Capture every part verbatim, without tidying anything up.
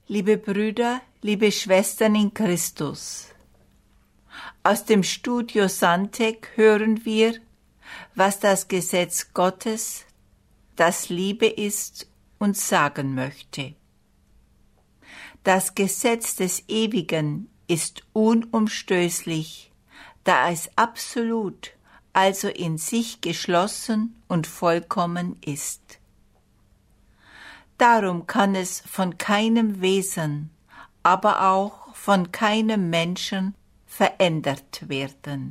Liebe Brüder, liebe Schwestern in Christus, aus dem Studio Santec hören wir, was das Gesetz Gottes, das Liebe ist, uns sagen möchte. Das Gesetz des Ewigen ist unumstößlich, da es absolut, also in sich geschlossen und vollkommen ist. Darum kann es von keinem Wesen, aber auch von keinem Menschen verändert werden.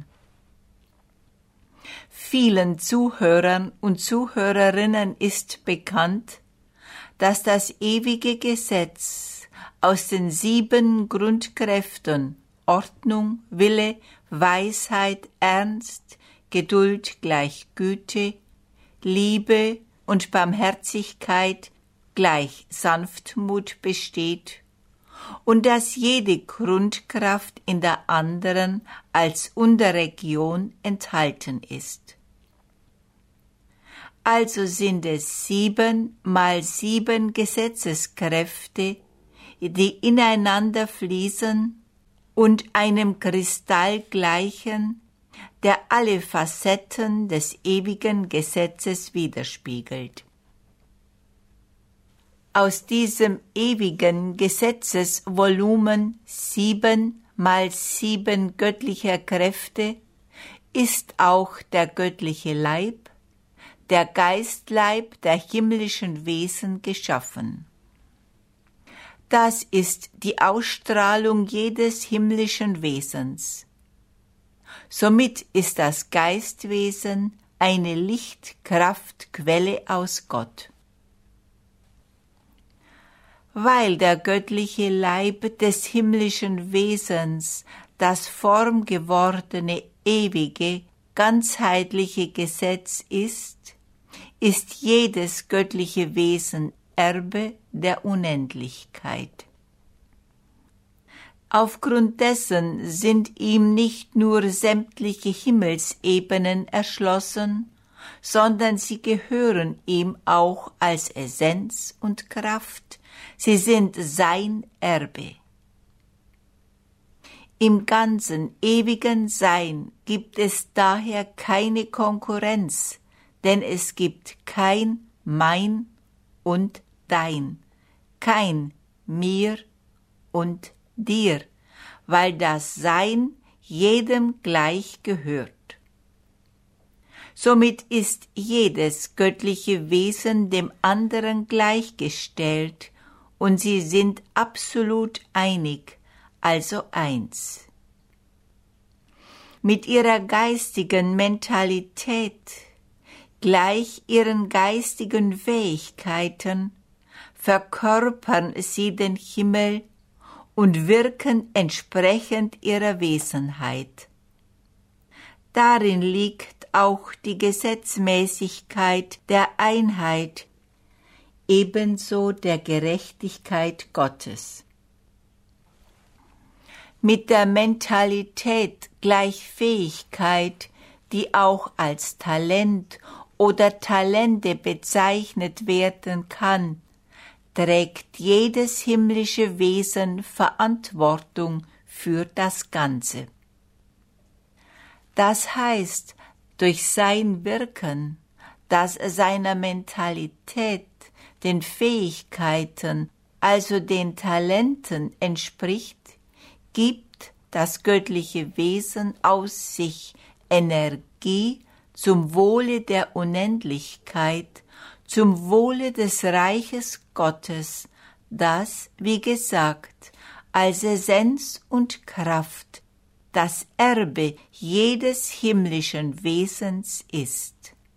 Vielen Zuhörern und Zuhörerinnen ist bekannt, dass das ewige Gesetz aus den sieben Grundkräften Ordnung, Wille, Weisheit, Ernst, Geduld gleich Güte, Liebe und Barmherzigkeit gleich Sanftmut besteht und dass jede Grundkraft in der anderen als Unterregion enthalten ist. Also sind es sieben mal sieben Gesetzeskräfte, die ineinander fließen und einem Kristall gleichen, der alle Facetten des ewigen Gesetzes widerspiegelt. Aus diesem ewigen Gesetzesvolumen sieben mal sieben göttlicher Kräfte ist auch der göttliche Leib, der Geistleib der himmlischen Wesen geschaffen. Das ist die Ausstrahlung jedes himmlischen Wesens. Somit ist das Geistwesen eine Lichtkraftquelle aus Gott. Weil der göttliche Leib des himmlischen Wesens das formgewordene, ewige, ganzheitliche Gesetz ist, ist jedes göttliche Wesen Erbe der Unendlichkeit. Aufgrund dessen sind ihm nicht nur sämtliche Himmelsebenen erschlossen, sondern sie gehören ihm auch als Essenz und Kraft. Sie sind sein Erbe. Im ganzen ewigen Sein gibt es daher keine Konkurrenz, denn es gibt kein Mein und Dein, kein Mir und Dir, weil das Sein jedem gleich gehört. Somit ist jedes göttliche Wesen dem anderen gleichgestellt und sie sind absolut einig, also eins. Mit ihrer geistigen Mentalität, gleich ihren geistigen Fähigkeiten, verkörpern sie den Himmel und wirken entsprechend ihrer Wesenheit. Darin liegt auch die Gesetzmäßigkeit der Einheit, ebenso der Gerechtigkeit Gottes. Mit der Mentalität gleich Fähigkeit, die auch als Talent oder Talente bezeichnet werden kann, trägt jedes himmlische Wesen Verantwortung für das Ganze. Das heißt, durch sein Wirken, das seiner Mentalität, den Fähigkeiten, also den Talenten entspricht, gibt das göttliche Wesen aus sich Energie zum Wohle der Unendlichkeit, zum Wohle des Reiches Gottes, das, wie gesagt, als Essenz und Kraft das Erbe jedes himmlischen Wesens ist.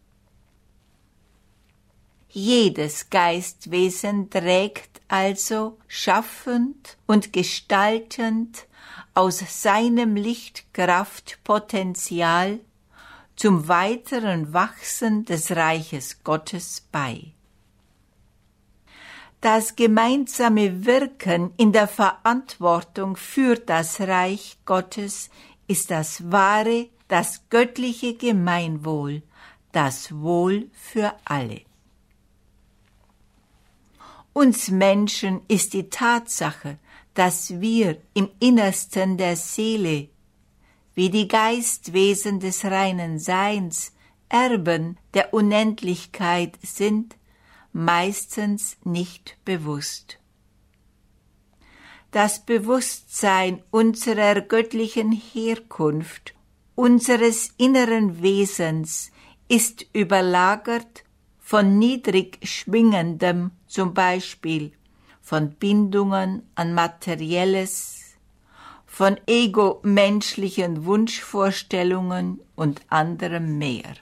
Jedes Geistwesen trägt also schaffend und gestaltend aus seinem Lichtkraftpotenzial zum weiteren Wachsen des Reiches Gottes bei. Das gemeinsame Wirken in der Verantwortung für das Reich Gottes ist das wahre, das göttliche Gemeinwohl, das Wohl für alle. Uns Menschen ist die Tatsache, dass wir im Innersten der Seele, wie die Geistwesen des reinen Seins, Erben der Unendlichkeit sind, meistens nicht bewusst. Das Bewusstsein unserer göttlichen Herkunft, unseres inneren Wesens, ist überlagert von niedrig schwingendem, zum Beispiel von Bindungen an Materielles, von ego-menschlichen Wunschvorstellungen und anderem mehr.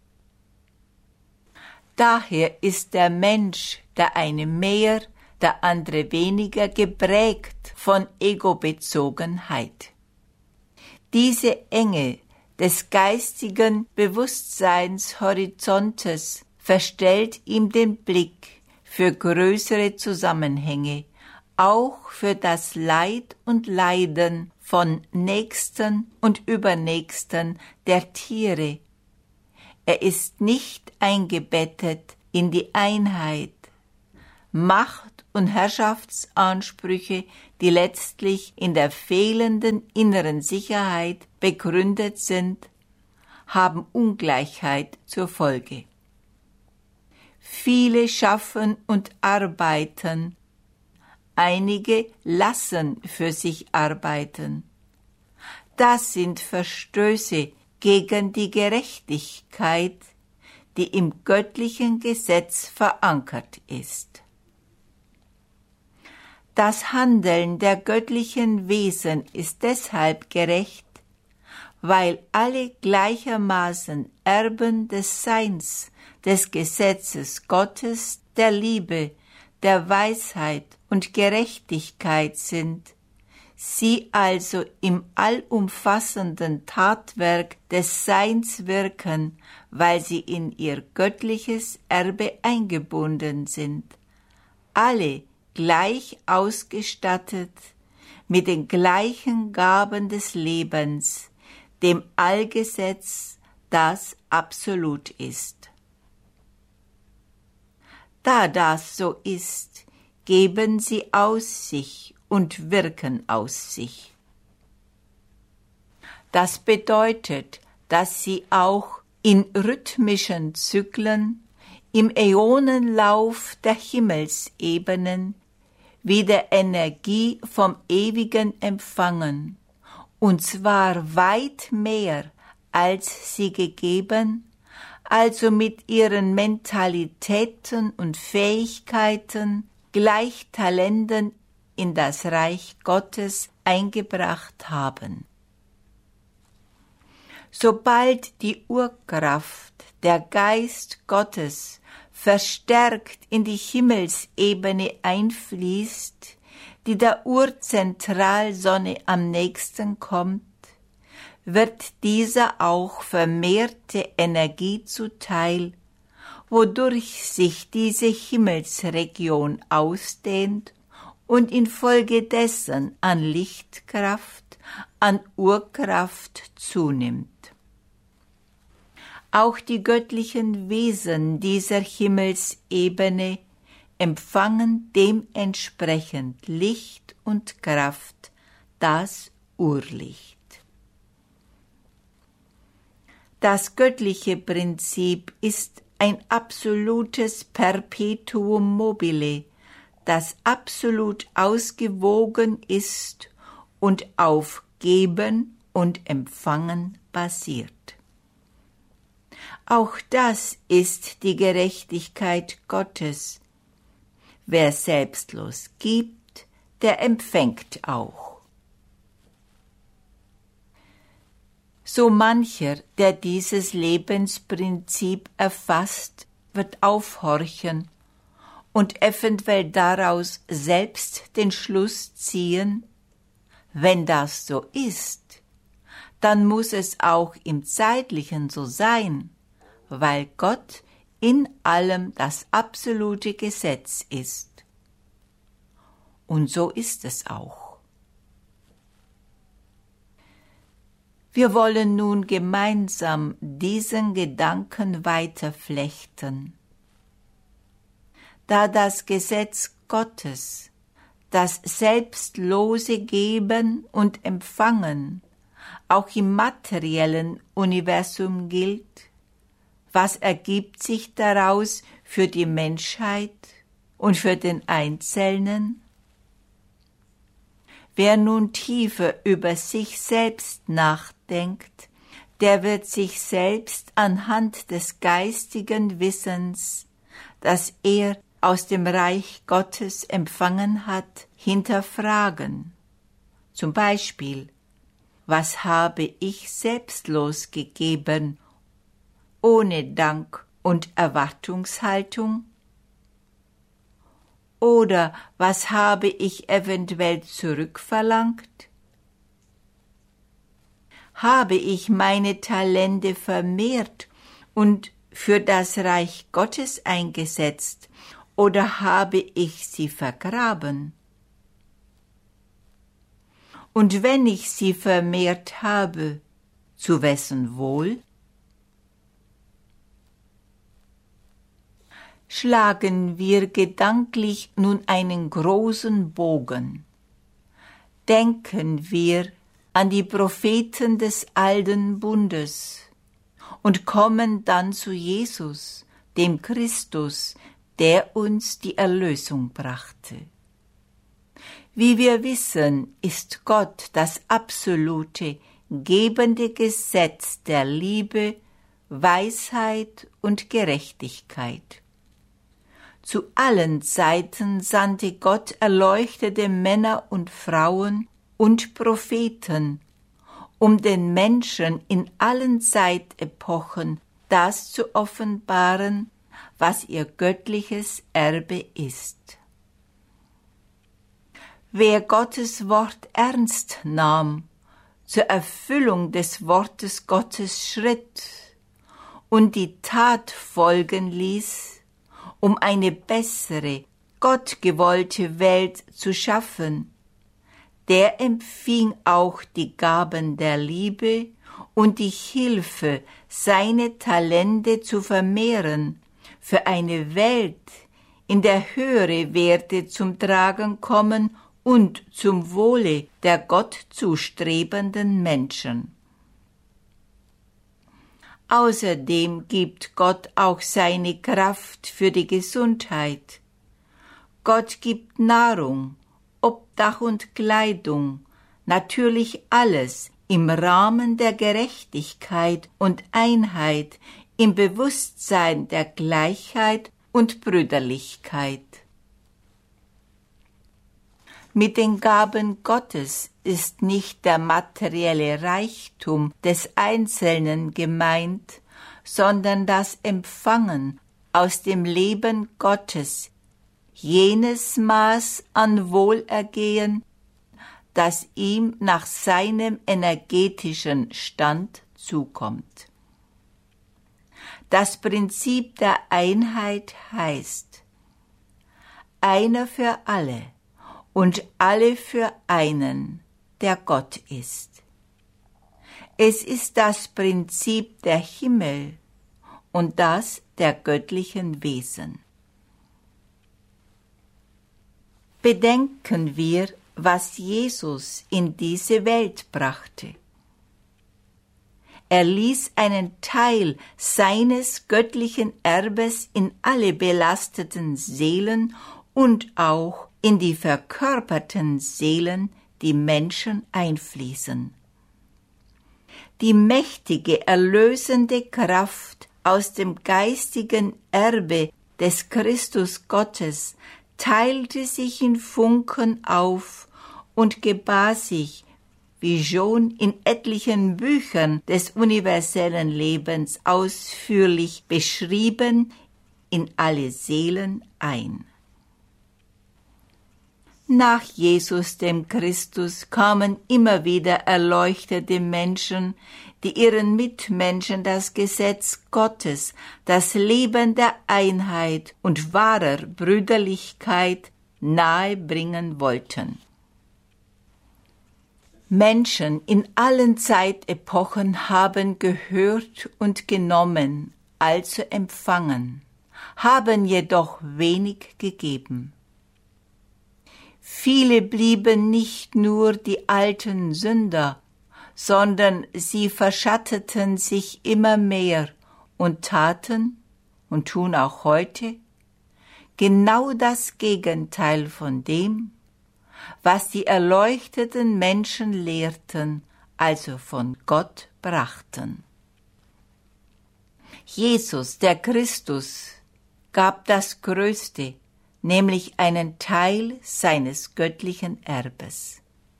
Daher ist der Mensch, der eine mehr, der andere weniger, geprägt von Ego-Bezogenheit. Diese Enge des geistigen Bewusstseinshorizontes verstellt ihm den Blick für größere Zusammenhänge, auch für das Leid und Leiden von Nächsten und Übernächsten der Tiere. Er ist nicht eingebettet in die Einheit. Macht und Herrschaftsansprüche, die letztlich in der fehlenden inneren Sicherheit begründet sind, haben Ungleichheit zur Folge. Viele schaffen und arbeiten, einige lassen für sich arbeiten. Das sind Verstöße gegen die Gerechtigkeit, die im göttlichen Gesetz verankert ist. Das Handeln der göttlichen Wesen ist deshalb gerecht, weil alle gleichermaßen Erben des Seins, des Gesetzes Gottes, der Liebe, der Weisheit und Gerechtigkeit sind, sie also im allumfassenden Tatwerk des Seins wirken, weil sie in ihr göttliches Erbe eingebunden sind. Alle gleich ausgestattet mit den gleichen Gaben des Lebens, dem Allgesetz, das absolut ist. Da das so ist, geben sie aus sich und wirken aus sich. Das bedeutet, dass sie auch in rhythmischen Zyklen, im Äonenlauf der Himmelsebenen, wieder Energie vom Ewigen empfangen, und zwar weit mehr, als sie gegeben, also mit ihren Mentalitäten und Fähigkeiten gleich Talenten in das Reich Gottes eingebracht haben. Sobald die Urkraft, der Geist Gottes, verstärkt in die Himmelsebene einfließt, die der Urzentralsonne am nächsten kommt, wird dieser auch vermehrte Energie zuteil, wodurch sich diese Himmelsregion ausdehnt und infolgedessen an Lichtkraft, an Urkraft zunimmt. Auch die göttlichen Wesen dieser Himmelsebene empfangen dementsprechend Licht und Kraft, das Urlicht. Das göttliche Prinzip ist ein absolutes Perpetuum mobile, das absolut ausgewogen ist und auf Geben und Empfangen basiert. Auch das ist die Gerechtigkeit Gottes. Wer selbstlos gibt, der empfängt auch. So mancher, der dieses Lebensprinzip erfasst, wird aufhorchen und eventuell daraus selbst den Schluss ziehen, wenn das so ist, dann muss es auch im Zeitlichen so sein, weil Gott in allem das absolute Gesetz ist. Und so ist es auch. Wir wollen nun gemeinsam diesen Gedanken weiterflechten. Da das Gesetz Gottes, das selbstlose Geben und Empfangen, auch im materiellen Universum gilt? Was ergibt sich daraus für die Menschheit und für den Einzelnen? Wer nun tiefer über sich selbst nachdenkt, der wird sich selbst anhand des geistigen Wissens, das er aus dem Reich Gottes empfangen hat, hinterfragen. Zum Beispiel, was habe ich selbstlos gegeben, ohne Dank und Erwartungshaltung? Oder was habe ich eventuell zurückverlangt? Habe ich meine Talente vermehrt und für das Reich Gottes eingesetzt, oder habe ich sie vergraben? Und wenn ich sie vermehrt habe, zu wessen Wohl? Schlagen wir gedanklich nun einen großen Bogen. Denken wir an die Propheten des Alten Bundes und kommen dann zu Jesus, dem Christus, der uns die Erlösung brachte. Wie wir wissen, ist Gott das absolute, gebende Gesetz der Liebe, Weisheit und Gerechtigkeit. Zu allen Zeiten sandte Gott erleuchtete Männer und Frauen und Propheten, um den Menschen in allen Zeitepochen das zu offenbaren, was ihr göttliches Erbe ist. Wer Gottes Wort ernst nahm, zur Erfüllung des Wortes Gottes schritt und die Tat folgen ließ, um eine bessere, gottgewollte Welt zu schaffen, der empfing auch die Gaben der Liebe und die Hilfe, seine Talente zu vermehren, für eine Welt, in der höhere Werte zum Tragen kommen und zum Wohle der Gott zustrebenden Menschen. Außerdem gibt Gott auch seine Kraft für die Gesundheit. Gott gibt Nahrung, Obdach und Kleidung, natürlich alles im Rahmen der Gerechtigkeit und Einheit, im Bewusstsein der Gleichheit und Brüderlichkeit. Mit den Gaben Gottes ist nicht der materielle Reichtum des Einzelnen gemeint, sondern das Empfangen aus dem Leben Gottes, jenes Maß an Wohlergehen, das ihm nach seinem energetischen Stand zukommt. Das Prinzip der Einheit heißt, einer für alle und alle für einen, der Gott ist. Es ist das Prinzip der Himmel und das der göttlichen Wesen. Bedenken wir, was Jesus in diese Welt brachte. Er ließ einen Teil seines göttlichen Erbes in alle belasteten Seelen und auch in die verkörperten Seelen, die Menschen einfließen. Die mächtige, erlösende Kraft aus dem geistigen Erbe des Christus Gottes teilte sich in Funken auf und gebar sich, wie schon in etlichen Büchern des universellen Lebens ausführlich beschrieben, in alle Seelen ein. Nach Jesus dem Christus kamen immer wieder erleuchtete Menschen, die ihren Mitmenschen das Gesetz Gottes, das Leben der Einheit und wahrer Brüderlichkeit nahebringen wollten. Menschen in allen Zeitepochen haben gehört und genommen, also empfangen, haben jedoch wenig gegeben. Viele blieben nicht nur die alten Sünder, sondern sie verschatteten sich immer mehr und taten und tun auch heute genau das Gegenteil von dem, was die erleuchteten Menschen lehrten, also von Gott brachten. Jesus, der Christus, gab das Größte, nämlich einen Teil seines göttlichen Erbes.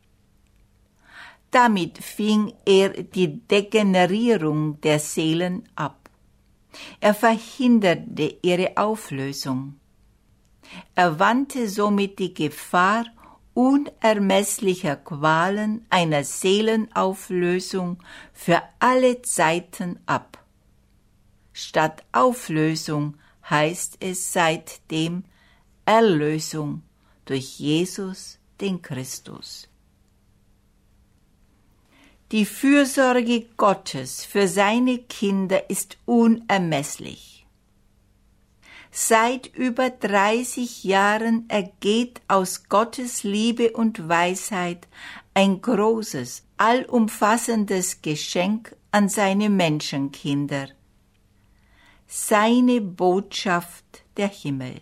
Damit fing er die Degenerierung der Seelen ab. Er verhinderte ihre Auflösung. Er wandte somit die Gefahr unermesslicher Qualen einer Seelenauflösung für alle Zeiten ab. Statt Auflösung heißt es seitdem Erlösung durch Jesus, den Christus. Die Fürsorge Gottes für seine Kinder ist unermesslich. Seit über dreißig Jahren ergeht aus Gottes Liebe und Weisheit ein großes, allumfassendes Geschenk an seine Menschenkinder. Seine Botschaft der Himmel.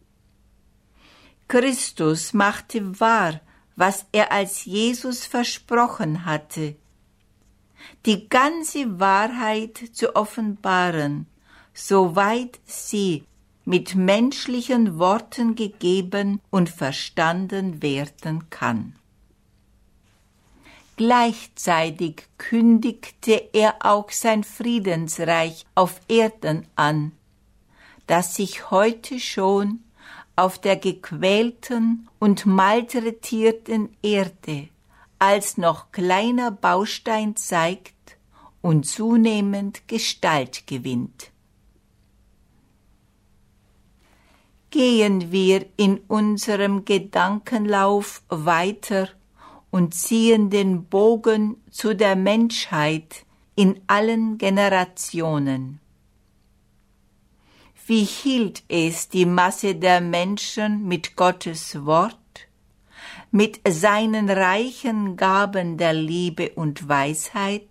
Christus machte wahr, was er als Jesus versprochen hatte, die ganze Wahrheit zu offenbaren, soweit sie mit menschlichen Worten gegeben und verstanden werden kann. Gleichzeitig kündigte er auch sein Friedensreich auf Erden an, das sich heute schon auf der gequälten und malträtierten Erde als noch kleiner Baustein zeigt und zunehmend Gestalt gewinnt. Gehen wir in unserem Gedankenlauf weiter und ziehen den Bogen zu der Menschheit in allen Generationen. Wie hielt es die Masse der Menschen mit Gottes Wort, mit seinen reichen Gaben der Liebe und Weisheit?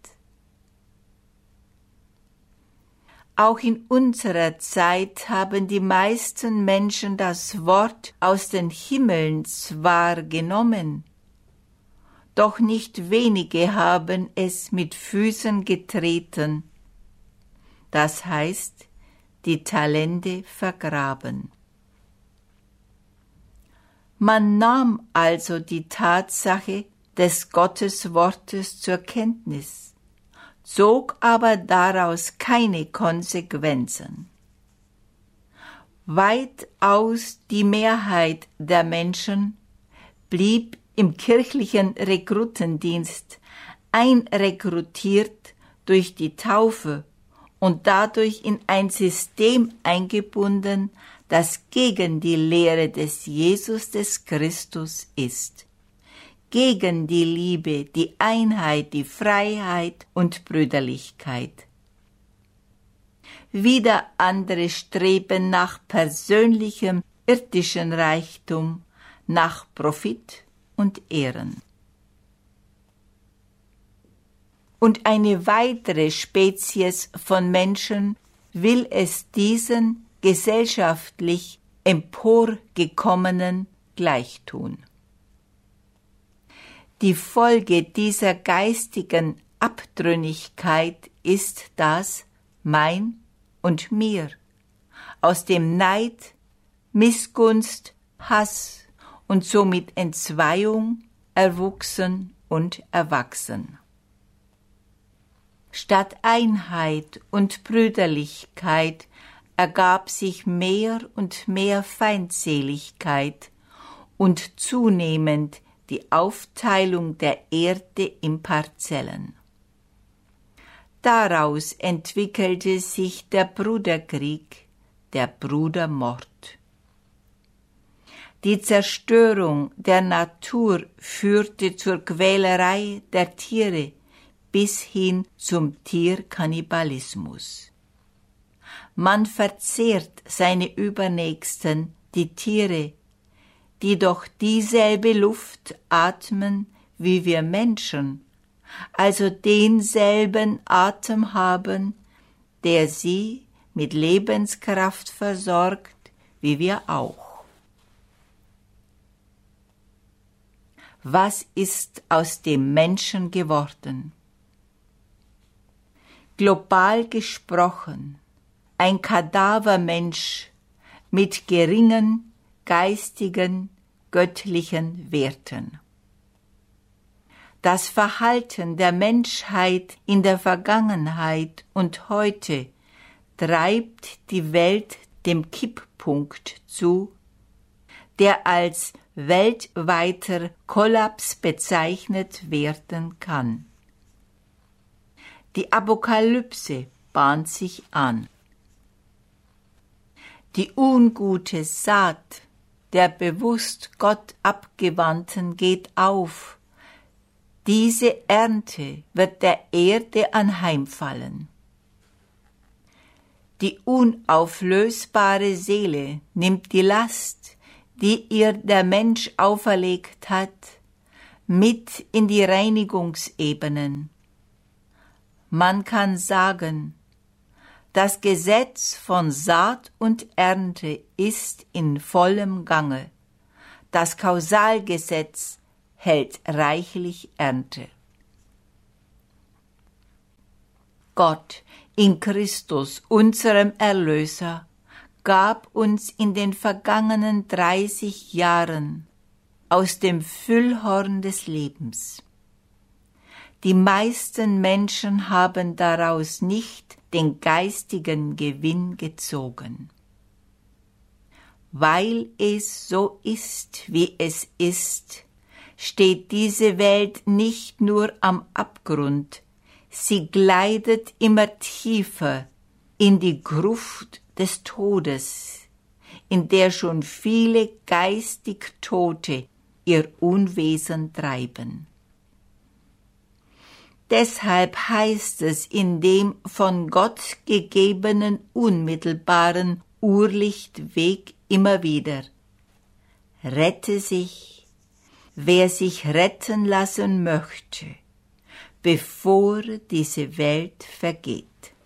Auch in unserer Zeit haben die meisten Menschen das Wort aus den Himmeln zwar genommen, doch nicht wenige haben es mit Füßen getreten, das heißt, die Talente vergraben. Man nahm also die Tatsache des Gotteswortes zur Kenntnis, zog aber daraus keine Konsequenzen. Weitaus die Mehrheit der Menschen blieb im kirchlichen Rekrutendienst einrekrutiert durch die Taufe und dadurch in ein System eingebunden, das gegen die Lehre des Jesus des Christus ist, gegen die Liebe, die Einheit, die Freiheit und Brüderlichkeit. Wieder andere streben nach persönlichem irdischen Reichtum, nach Profit und Ehren. Und eine weitere Spezies von Menschen will es diesen gesellschaftlich emporgekommenen gleichtun. Die Folge dieser geistigen Abtrünnigkeit ist das Mein und Mir, aus dem Neid, Missgunst, Hass und somit Entzweiung erwuchsen und erwachsen. Statt Einheit und Brüderlichkeit ergab sich mehr und mehr Feindseligkeit und zunehmend die Aufteilung der Erde in Parzellen. Daraus entwickelte sich der Bruderkrieg, der Brudermord. Die Zerstörung der Natur führte zur Quälerei der Tiere bis hin zum Tierkannibalismus. Man verzehrt seine Übernächsten, die Tiere, die doch dieselbe Luft atmen wie wir Menschen, also denselben Atem haben, der sie mit Lebenskraft versorgt, wie wir auch. Was ist aus dem Menschen geworden? Global gesprochen, ein Kadavermensch mit geringen geistigen, göttlichen Werten. Das Verhalten der Menschheit in der Vergangenheit und heute treibt die Welt dem Kipppunkt zu, der als weltweiter Kollaps bezeichnet werden kann. Die Apokalypse bahnt sich an. Die ungute Saat der bewusst Gott Abgewandten geht auf. Diese Ernte wird der Erde anheimfallen. Die unauflösbare Seele nimmt die Last, die ihr der Mensch auferlegt hat, mit in die Reinigungsebenen. Man kann sagen, das Gesetz von Saat und Ernte ist in vollem Gange. Das Kausalgesetz hält reichlich Ernte. Gott in Christus, unserem Erlöser, gab uns in den vergangenen dreißig Jahren aus dem Füllhorn des Lebens. Die meisten Menschen haben daraus nicht den geistigen Gewinn gezogen. Weil es so ist, wie es ist, steht diese Welt nicht nur am Abgrund, sie gleitet immer tiefer in die Gruft des Todes, in der schon viele geistig Tote ihr Unwesen treiben. Deshalb heißt es in dem von Gott gegebenen unmittelbaren Urlichtweg immer wieder: Rette sich, wer sich retten lassen möchte, bevor diese Welt vergeht.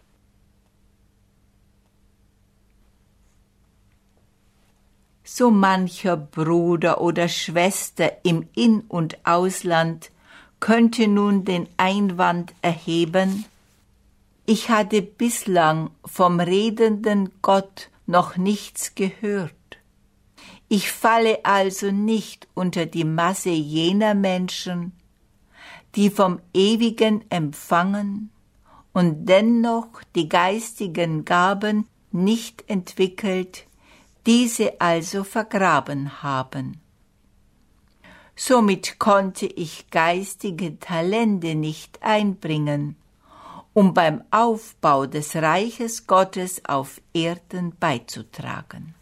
So mancher Bruder oder Schwester im In- und Ausland könnte nun den Einwand erheben: Ich hatte bislang vom redenden Gott noch nichts gehört. Ich falle also nicht unter die Masse jener Menschen, die vom Ewigen empfangen und dennoch die geistigen Gaben nicht entwickelt, diese also vergraben haben. Somit konnte ich geistige Talente nicht einbringen, um beim Aufbau des Reiches Gottes auf Erden beizutragen.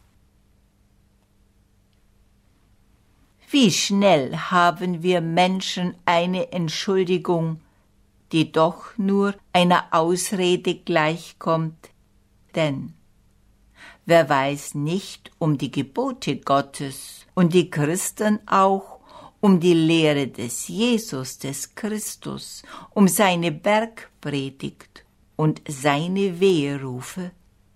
Wie schnell haben wir Menschen eine Entschuldigung, die doch nur einer Ausrede gleichkommt, denn wer weiß nicht um die Gebote Gottes und die Christen auch um die Lehre des Jesus, des Christus, um seine Bergpredigt und seine Weherufe?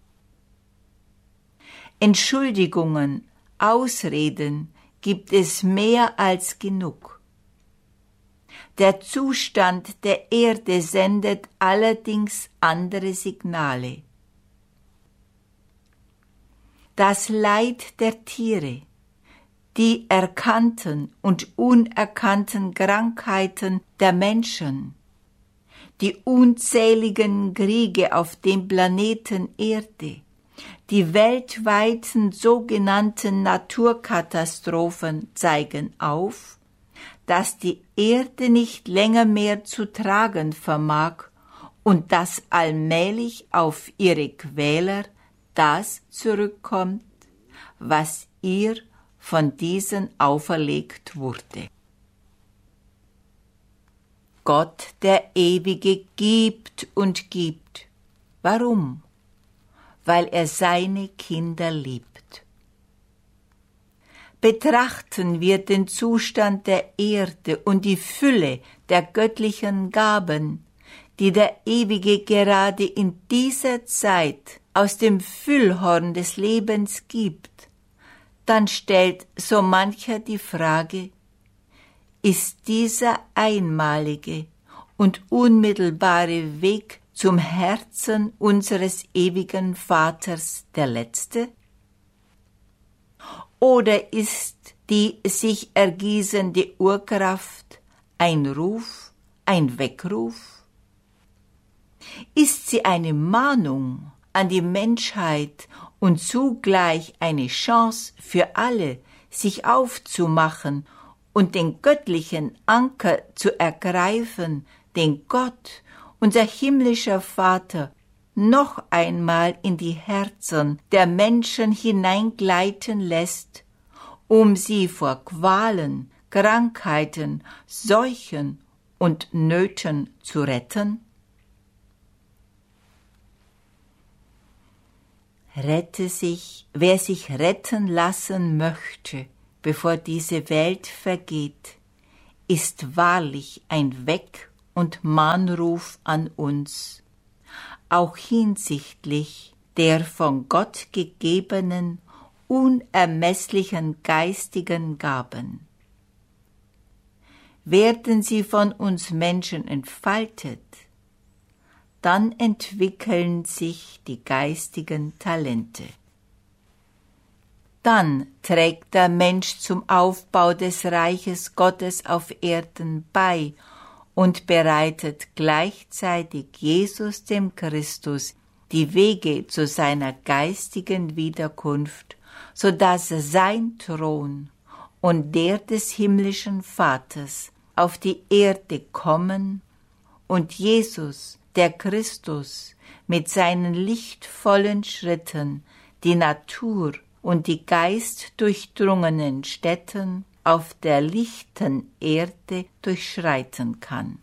Entschuldigungen, Ausreden gibt es mehr als genug. Der Zustand der Erde sendet allerdings andere Signale. Das Leid der Tiere, die erkannten und unerkannten Krankheiten der Menschen, die unzähligen Kriege auf dem Planeten Erde, die weltweiten sogenannten Naturkatastrophen zeigen auf, dass die Erde nicht länger mehr zu tragen vermag und dass allmählich auf ihre Quäler das zurückkommt, was ihr von diesen auferlegt wurde. Gott, der Ewige, gibt und gibt. Warum? Weil er seine Kinder liebt. Betrachten wir den Zustand der Erde und die Fülle der göttlichen Gaben, die der Ewige gerade in dieser Zeit aus dem Füllhorn des Lebens gibt, dann stellt so mancher die Frage, ist dieser einmalige und unmittelbare Weg zum Herzen unseres ewigen Vaters der letzte? Oder ist die sich ergießende Urkraft ein Ruf, ein Weckruf? Ist sie eine Mahnung an die Menschheit und zugleich eine Chance für alle, sich aufzumachen und den göttlichen Anker zu ergreifen, den Gott, unser himmlischer Vater, noch einmal in die Herzen der Menschen hineingleiten lässt, um sie vor Qualen, Krankheiten, Seuchen und Nöten zu retten? Rette sich, wer sich retten lassen möchte, bevor diese Welt vergeht, ist wahrlich ein Weck- und Mahnruf an uns, auch hinsichtlich der von Gott gegebenen, unermesslichen geistigen Gaben. Werden sie von uns Menschen entfaltet, dann entwickeln sich die geistigen Talente. Dann trägt der Mensch zum Aufbau des Reiches Gottes auf Erden bei und bereitet gleichzeitig Jesus dem Christus die Wege zu seiner geistigen Wiederkunft, so dass sein Thron und der des himmlischen Vaters auf die Erde kommen und Jesus, der Christus, mit seinen lichtvollen Schritten die Natur und die geistdurchdrungenen Stätten auf der lichten Erde durchschreiten kann.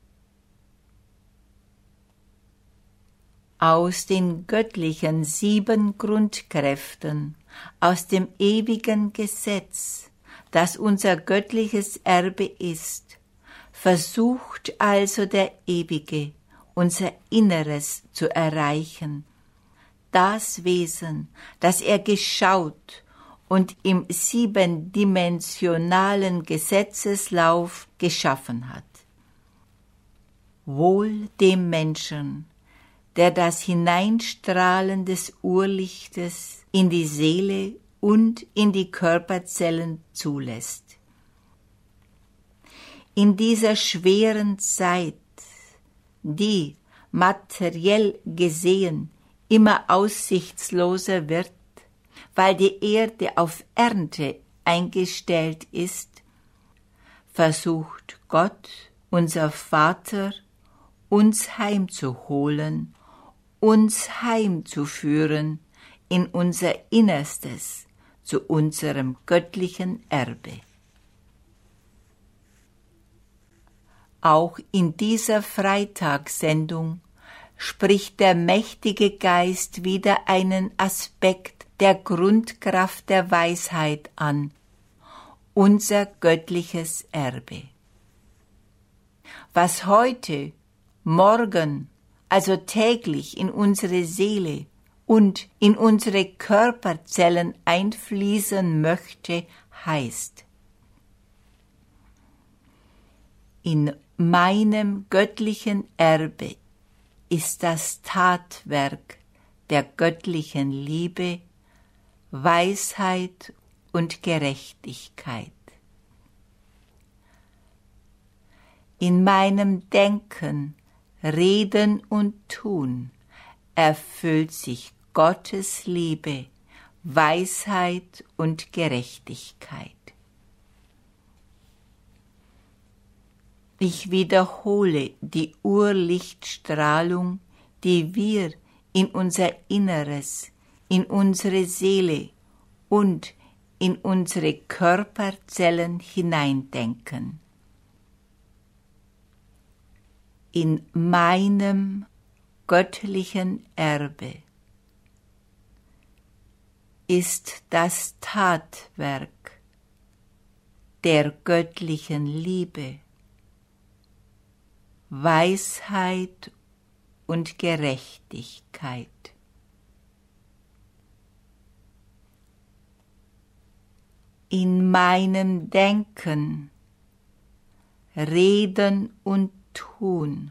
Aus den göttlichen sieben Grundkräften, aus dem ewigen Gesetz, das unser göttliches Erbe ist, versucht also der Ewige, unser Inneres zu erreichen, das Wesen, das er geschaut und im siebendimensionalen Gesetzeslauf geschaffen hat. Wohl dem Menschen, der das Hineinstrahlen des Urlichtes in die Seele und in die Körperzellen zulässt. In dieser schweren Zeit, die, materiell gesehen, immer aussichtsloser wird, weil die Erde auf Ernte eingestellt ist, versucht Gott, unser Vater, uns heimzuholen, uns heimzuführen in unser Innerstes, zu unserem göttlichen Erbe. Auch in dieser Freitagssendung spricht der mächtige Geist wieder einen Aspekt der Grundkraft der Weisheit an, unser göttliches Erbe. Was heute, morgen, also täglich in unsere Seele und in unsere Körperzellen einfließen möchte, heißt: In meinem göttlichen Erbe ist das Tatwerk der göttlichen Liebe, Weisheit und Gerechtigkeit. In meinem Denken, Reden und Tun erfüllt sich Gottes Liebe, Weisheit und Gerechtigkeit. Ich wiederhole die Urlichtstrahlung, die wir in unser Inneres, in unsere Seele und in unsere Körperzellen hineindenken. In meinem göttlichen Erbe ist das Tatwerk der göttlichen Liebe, Weisheit und Gerechtigkeit. In meinem Denken, Reden und Tun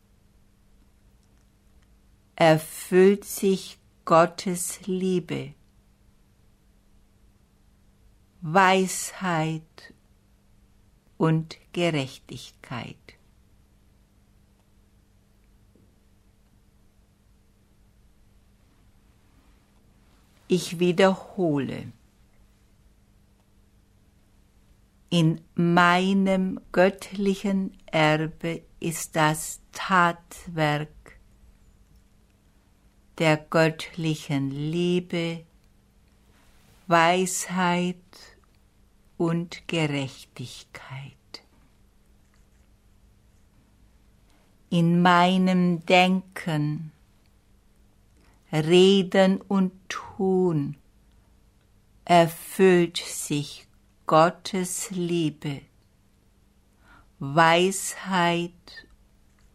erfüllt sich Gottes Liebe, Weisheit und Gerechtigkeit. Ich wiederhole. In meinem göttlichen Erbe ist das Tatwerk der göttlichen Liebe, Weisheit und Gerechtigkeit. In meinem Denken, Reden und Tun erfüllt sich Gottes Liebe, Weisheit